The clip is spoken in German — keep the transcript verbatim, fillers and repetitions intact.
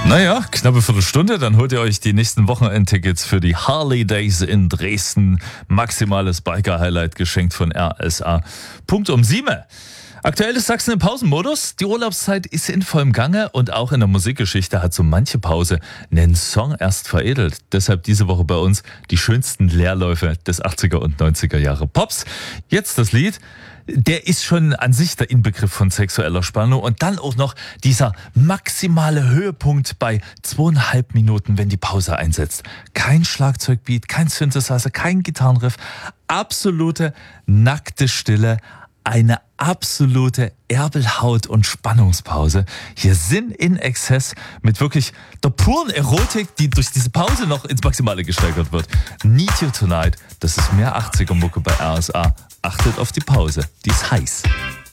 Naja, knappe Viertelstunde, dann holt ihr euch die nächsten Wochenendtickets für die Harley Days in Dresden. Maximales Biker-Highlight geschenkt von R S A. Punkt um sieben. Aktuell ist Sachsen im Pausenmodus. Die Urlaubszeit ist in vollem Gange und auch in der Musikgeschichte hat so manche Pause einen Song erst veredelt. Deshalb diese Woche bei uns die schönsten Leerläufe des achtziger und neunziger Jahre Pops. Jetzt das Lied. Der ist schon an sich der Inbegriff von sexueller Spannung und dann auch noch dieser maximale Höhepunkt bei zweieinhalb Minuten, wenn die Pause einsetzt. Kein Schlagzeugbeat, kein Synthesizer, kein Gitarrenriff, absolute nackte Stille, eine absolute Erbelhaut- und Spannungspause. Hier Sinn in Exzess mit wirklich der puren Erotik, die durch diese Pause noch ins Maximale gesteigert wird. Need You Tonight, das ist mehr achtziger Mucke bei R S A. Achtet auf die Pause, die ist heiß.